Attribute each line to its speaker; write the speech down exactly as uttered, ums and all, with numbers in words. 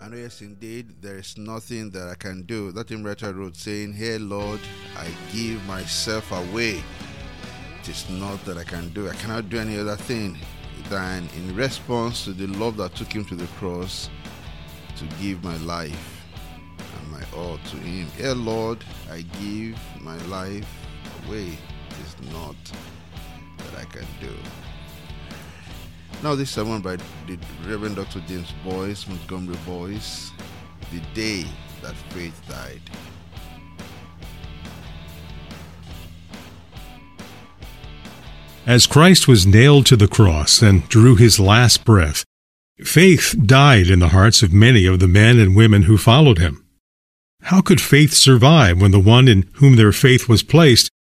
Speaker 1: I know, yes, indeed, there is nothing that I can do. That hymn writer wrote saying, "Here, Lord, I give myself away. It is not that I can do. I cannot do any other thing than in response to the love that took him to the cross to give my life and my all to him. Here, Lord, I give my life away. It is not that I can do." Now this sermon by the Reverend Doctor James Boyce, Montgomery Boyce, "The Day That Faith Died."
Speaker 2: As Christ was nailed to the cross and drew his last breath, faith died in the hearts of many of the men and women who followed him. How could faith survive when the one in whom their faith was placed